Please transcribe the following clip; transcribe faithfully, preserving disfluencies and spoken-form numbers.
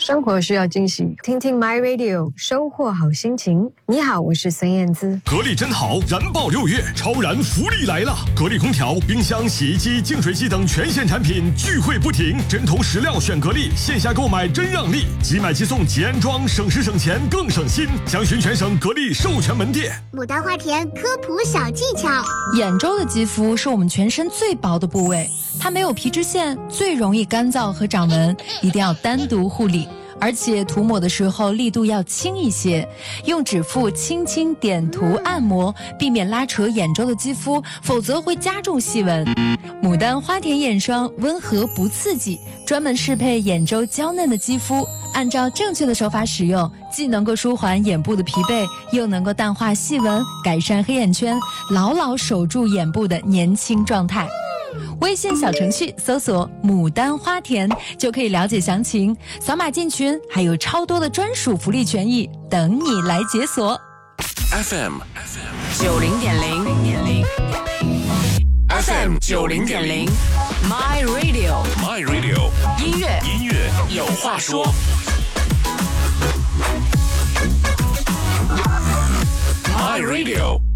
生活需要惊喜，听听 My Radio， 收获好心情。你好，我是孙燕姿。 格力真好，燃爆六月，超燃福利来了！格力空调、冰箱、洗衣机、净水机等全线产品聚会不停，针头石料选格力，线下购买真让利，即买即送即安装，省时省钱更省心。详询全省格力授权门店。 牡丹花田科普小技巧： 眼周的肌肤是我们全身最薄的部位，它没有皮脂腺，最容易干燥和长纹，一定要单独护理。而且涂抹的时候力度要轻一些，用指腹轻轻点涂按摩，避免拉扯眼周的肌肤，否则会加重细纹。牡丹花田眼霜温和不刺激，专门适配眼周娇嫩的肌肤，按照正确的手法使用，既能够舒缓眼部的疲惫，又能够淡化细纹，改善黑眼圈，牢牢守住眼部的年轻状态。微信小程序搜索牡丹花田就可以了解详情，扫码进群还有超多的专属福利权益等你来解锁。 F M 九零点零 F M 九零点零 My Radio My Radio 音乐音乐有话说。My Radio